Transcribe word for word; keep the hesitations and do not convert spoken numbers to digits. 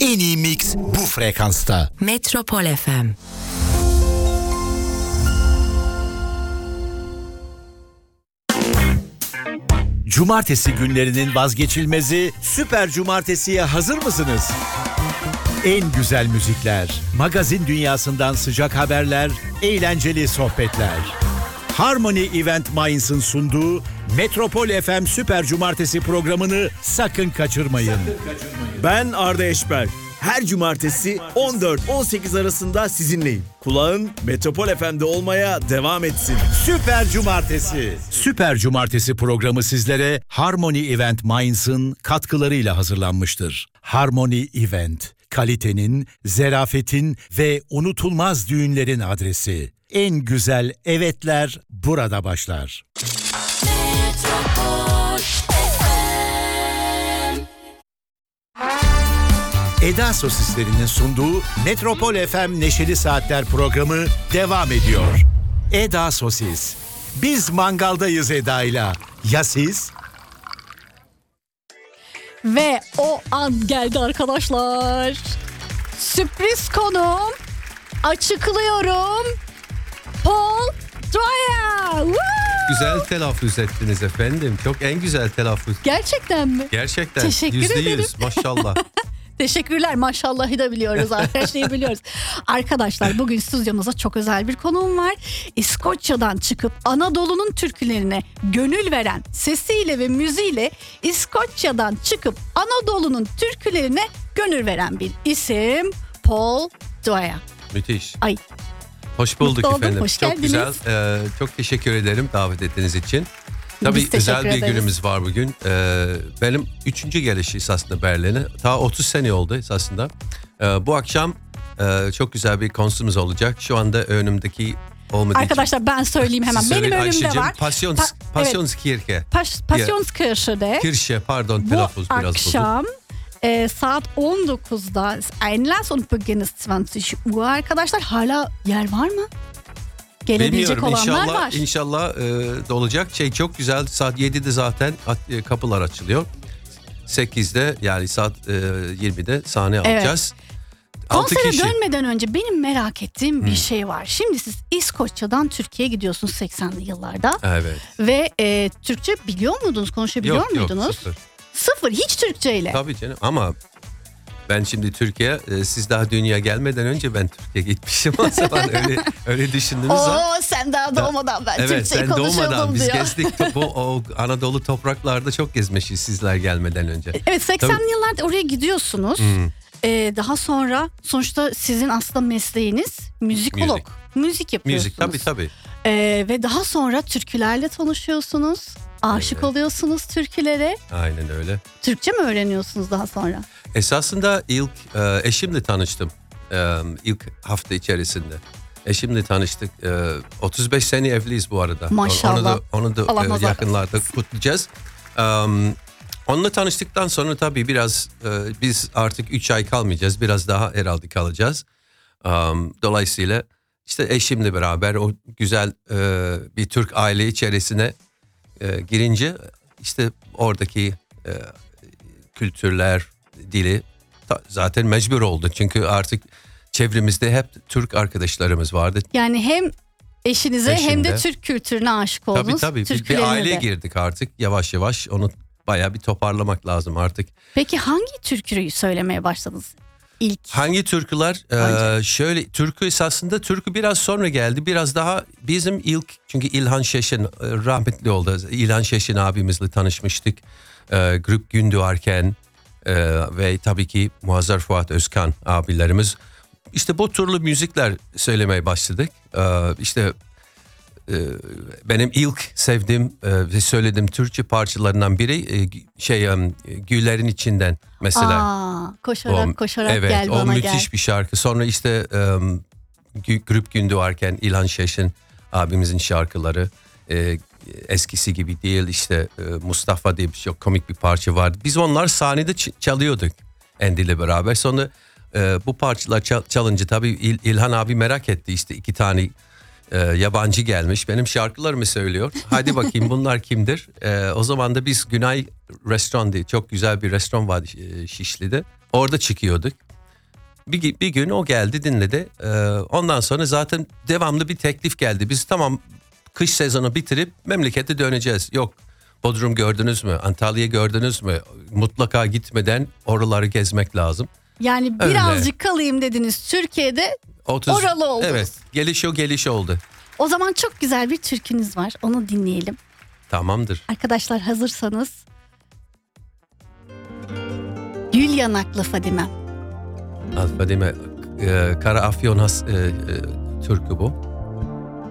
En iyi mix bu frekansta. Metropol F M. Cumartesi günlerinin vazgeçilmezi Süper Cumartesi'ye hazır mısınız? En güzel müzikler, magazin dünyasından sıcak haberler, eğlenceli sohbetler. Harmony Event Mainz'ın sunduğu Metropol F M Süper Cumartesi programını sakın kaçırmayın. Sakın kaçırmayın. Ben Arda Eşber. Her cumartesi on dört on sekiz arasında sizinleyim. Kulağın Metropol F M'de olmaya devam etsin. Süper Cumartesi. Süper Cumartesi programı sizlere Harmony Event Mainz'ın katkılarıyla hazırlanmıştır. Harmony Event, kalitenin, zerafetin ve unutulmaz düğünlerin adresi. En güzel evetler burada başlar. Eda Sosislerinin sunduğu Metropol F M Neşeli Saatler programı devam ediyor. Eda Sosis. Biz mangaldayız Eda'yla. Ya siz? Ve o an geldi arkadaşlar. Sürpriz konuğum. Açıklıyorum. Paul Dwyer. Woo! Güzel telaffuz ettiniz efendim. Çok en güzel telaffuz. Gerçekten mi? Gerçekten. Teşekkür Yüzde ederim. yüz maşallah. Teşekkürler. Maşallahı da biliyoruz. Her şeyi biliyoruz. Arkadaşlar bugün stüdyomuzda çok özel bir konuğum var. İskoçya'dan çıkıp Anadolu'nun türkülerine gönül veren sesiyle ve müziğiyle İskoçya'dan çıkıp Anadolu'nun türkülerine gönül veren bir isim Paul Dwyer. Müthiş. Ay. Hoş bulduk Mutlu oldum, efendim. hoş çok geldiniz. güzel. Ee, çok teşekkür ederim davet ettiğiniz için. Tabii özel bir ederiz. günümüz var bugün. Ee, benim üçüncü gelişi esasında Berlin'e. Ta otuz sene oldu esasında. Ee, bu akşam e, çok güzel bir konserimiz olacak. Şu anda önümdeki olmadığı Arkadaşlar için. ben söyleyeyim hemen. Siz Benim söyleyin önümde Ayşe'cim. var. Passions, Pa- Passionskirche. Pas- Passionskirche'de Kirche pardon bu telaffuz biraz bozuk. akşam e, saat on dokuzda Einlass und Beginn ist yirmi Uhr arkadaşlar. Hala yer var mı? Gelebilecek Bilmiyorum, olanlar inşallah, var. İnşallah e, de olacak. Şey çok güzel, saat yedide zaten at, e, kapılar açılıyor. sekizde yani saat e, yirmide sahne Evet. alacağız. altı Konsere kişi. dönmeden önce benim merak ettiğim bir şey var. Şimdi siz İskoçya'dan Türkiye'ye gidiyorsunuz seksenli yıllarda. Evet. Ve e, Türkçe biliyor muydunuz? Konuşabiliyor Yok muydunuz? yok sıfır. Sıfır, hiç Türkçeyle. Tabii canım ama ben şimdi Türkiye, e, siz daha dünya gelmeden önce ben Türkiye'ye gitmişim. O zaman öyle öyle düşündünüz. Oo sen daha doğmadan ben Evet, Türkçeyi sen konuşuyordum doğmadan biz diyor. gezdik. Bu o Anadolu topraklarda çok gezmişiz sizler gelmeden önce. Evet seksenli Tabii. yıllarda oraya gidiyorsunuz. Hmm. Ee, daha sonra sonuçta sizin aslında mesleğiniz müzikolog. Müzik, Müzik. yapıyorsunuz. Müzik tabii tabii. Ee, ve daha sonra türkülerle tanışıyorsunuz. Aşık Evet. oluyorsunuz türkülere. Aynen öyle. Türkçe mi öğreniyorsunuz daha sonra? Esasında ilk e, eşimle tanıştım e, ilk hafta içerisinde. Eşimle tanıştık. E, otuz beş sene evliyiz bu arada. Maşallah. Onu da, onu da Allah e, nazar yakınlarda kutlayacağız. E, onunla tanıştıktan sonra tabii biraz e, biz artık üç ay kalmayacağız. Biraz daha herhalde kalacağız. E, dolayısıyla işte eşimle beraber o güzel e, bir Türk aile içerisine e, girince işte oradaki e, kültürler, dili ta, zaten mecbur oldu. Çünkü artık çevremizde hep Türk arkadaşlarımız vardı. Yani hem eşinize Eşimde. hem de Türk kültürüne aşık oldunuz. Tabii tabii bir, bir türkülerine aileye de. girdik artık yavaş yavaş. Onu bayağı bir toparlamak lazım artık. Peki hangi türküyü söylemeye başladınız ilk? Hangi türküler? Ee, şöyle türkü esasında türkü biraz sonra geldi. Biraz daha bizim ilk çünkü İlhan Şeşin rahmetli oldu. İlhan Şeşin abimizle tanışmıştık. Ee, Grup Gündoğarken e, ve tabii ki Muazzar Fuat Özkan abilerimiz. İşte bu türlü müzikler söylemeye başladık. Ee, işte e, benim ilk sevdiğim e, ve söylediğim Türkçe parçalarından biri e, şey e, Güllerin içinden mesela. Aa, koşarak O- koşarak evet, gel bana o müthiş gel. bir şarkı. Sonra işte um, Grup Gündoğarken İlhan Şeşin abimizin şarkıları e, eskisi gibi değil. İşte e, Mustafa diye bir çok komik bir parça vardı. Biz onlar sahnede ç- çalıyorduk Andy ile beraber. Sonra e, bu parçalar çal- çalınca tabii İl- İlhan abi merak etti. İşte iki tane e, yabancı gelmiş. Benim şarkılarımı söylüyor. Hadi bakayım bunlar kimdir? E, o zaman da biz Günay Restoran diye çok güzel bir restoran vardı e, Şişli'de. Orada çıkıyorduk. bir, bir gün o geldi dinledi. Ee, ondan sonra zaten devamlı bir teklif geldi. Biz tamam kış sezonu bitirip memlekete döneceğiz. Yok Bodrum gördünüz mü? Antalya gördünüz mü? Mutlaka gitmeden oraları gezmek lazım. Yani Öyle. birazcık kalayım dediniz Türkiye'de, otuz oralı oldunuz. Evet, geliş o geliş oldu. O zaman çok güzel bir türkünüz var, onu dinleyelim. Tamamdır. Arkadaşlar hazırsanız. Gül yanaklı Fadime. Fadime, e, Kara Afyon has, e, e, türkü bu.